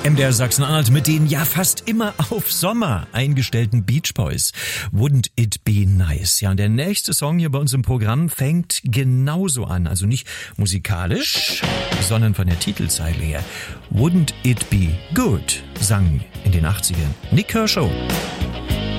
MDR Sachsen-Anhalt mit den ja fast immer auf Sommer eingestellten Beach Boys. Wouldn't it be nice? Ja, und der nächste Song hier bei uns im Programm fängt genauso an. Also nicht musikalisch, sondern von der Titelzeile her. Wouldn't it be good? Sang in den 80ern Nik Kershaw.